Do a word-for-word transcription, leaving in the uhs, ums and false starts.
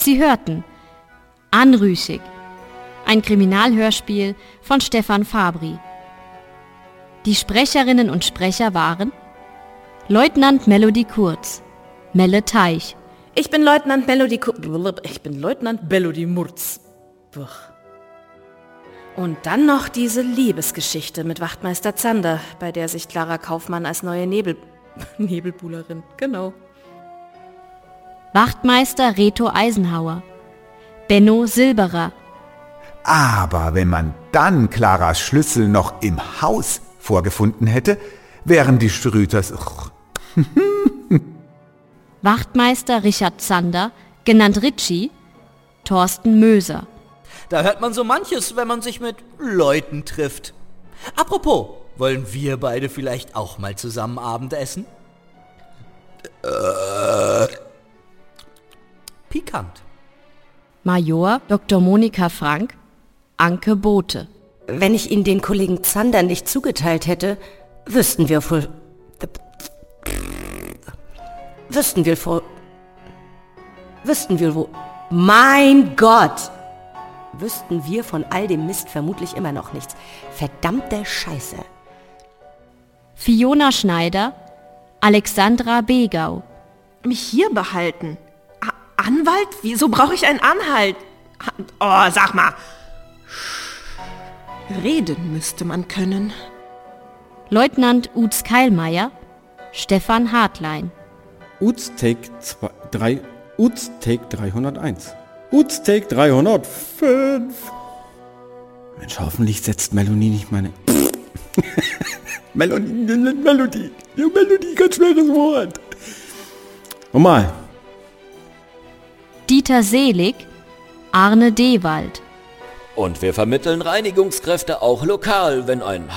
Sie hörten Anrüchig, ein Kriminalhörspiel von Stefan Fabri. Die Sprecherinnen und Sprecher waren Leutnant Melody Kurz, Melle Teich. Ich bin Leutnant Melody Kurz. Ich bin Leutnant Melody Murz. Buch. Und dann noch diese Liebesgeschichte mit Wachtmeister Zander, bei der sich Clara Kaufmann als neue Nebel... Nebelbuhlerin, genau. Wachtmeister Reto Eisenhauer, Benno Silberer. Aber wenn man dann Claras Schlüssel noch im Haus vorgefunden hätte, wären die Schröters... Wachtmeister Richard Zander, genannt Ritchie, Thorsten Möser. Da hört man so manches, wenn man sich mit Leuten trifft. Apropos, wollen wir beide vielleicht auch mal zusammen Abendessen? Äh, pikant. Major Doktor Monika Frank, Anke Bote. Wenn ich Ihnen den Kollegen Zander nicht zugeteilt hätte, wüssten wir wohl... Wüssten wir wohl... Wüssten wir wohl... Mein Gott! Wüssten wir von all dem Mist vermutlich immer noch nichts. Verdammte Scheiße. Fiona Schneider, Alexandra Begau. Mich hier behalten? A- Anwalt? Wieso brauche ich einen Anhalt? Oh, sag mal. Reden müsste man können. Leutnant Uts Keilmeier, Stefan Hartlein. Uts Take drei, Uts Take dreihunderteins. Uts Take dreihundertfünf. Mensch, hoffentlich setzt Melanie nicht meine... Melodie, Melodie, Melodie, ganz schweres Wort. Nochmal. Dieter Selig, Arne Dewald. Und wir vermitteln Reinigungskräfte auch lokal, wenn ein